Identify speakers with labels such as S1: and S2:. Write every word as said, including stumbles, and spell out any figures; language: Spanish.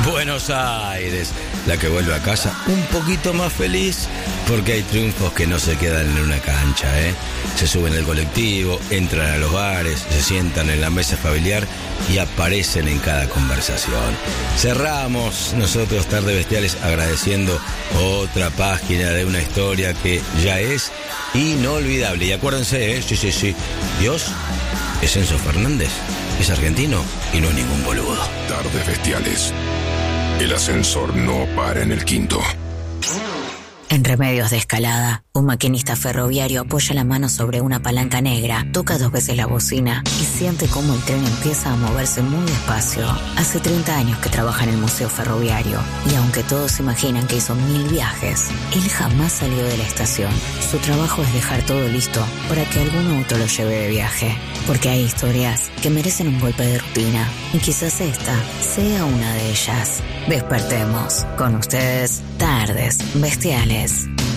S1: Buenos Aires, la que vuelve a casa un poquito más feliz porque hay triunfos que no se quedan en una cancha, ¿eh? Se suben al colectivo, entran a los bares, se sientan en la mesa familiar y aparecen en cada conversación. Cerramos nosotros Tardes Bestiales agradeciendo otra página de una historia que ya es inolvidable. Y acuérdense, ¿eh? Sí, sí, sí. Dios es Enzo Fernández, es argentino y no es ningún boludo.
S2: Tardes Bestiales. El ascensor no para en el quinto.
S3: En Remedios de Escalada, un maquinista ferroviario apoya la mano sobre una palanca negra, toca dos veces la bocina y siente cómo el tren empieza a moverse muy despacio. Hace treinta años que trabaja en el Museo Ferroviario y aunque todos imaginan que hizo mil viajes, él jamás salió de la estación. Su trabajo es dejar todo listo para que algún auto lo lleve de viaje. Porque hay historias que merecen un golpe de rutina y quizás esta sea una de ellas. Despertemos con ustedes Tardes Bestiales.